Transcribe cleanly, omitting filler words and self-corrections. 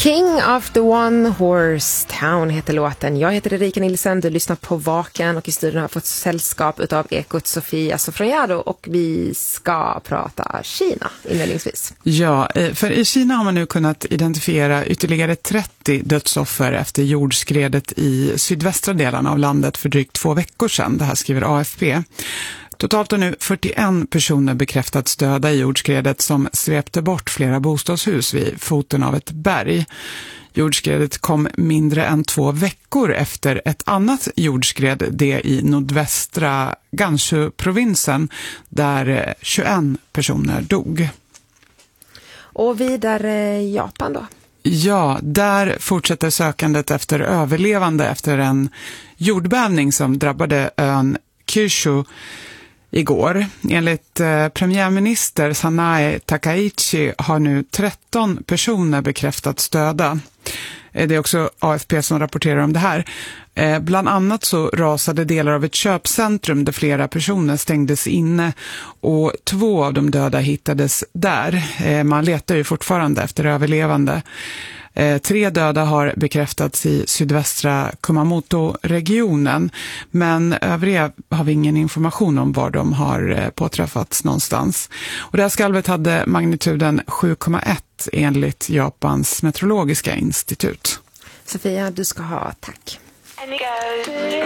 King of the One Horse Town heter låten. Jag heter Erika Nilsson, du lyssnar på Vaken och i studion har fått sällskap utav Ekot Sofia Sofroniado och vi ska prata Kina inledningsvis. Ja, för i Kina har man nu kunnat identifiera ytterligare 30 dödsoffer efter jordskredet i sydvästra delarna av landet för drygt 2 veckor sedan. Det här skriver AFP. Totalt har nu 41 personer bekräftats döda i jordskredet som svepte bort flera bostadshus vid foten av ett berg. Jordskredet kom mindre än 2 veckor efter ett annat jordskred, det i nordvästra Gansu-provinsen, där 21 personer dog. Och vidare Japan då? Ja, där fortsätter sökandet efter överlevande efter en jordbävning som drabbade ön Kyushu igår. Enligt premiärminister Sanae Takaichi har nu 13 personer bekräftats döda. Det är också AFP som rapporterar om det här. Bland annat så rasade delar av ett köpcentrum där flera personer stängdes inne och 2 av de döda hittades där. Man letar ju fortfarande efter överlevande. 3 döda har bekräftats i sydvästra Kumamoto-regionen, men övriga har vi ingen information om var de har påträffats någonstans. Och det här skalvet hade magnituden 7,1 enligt Japans meteorologiska institut. Sofia, du ska ha tack.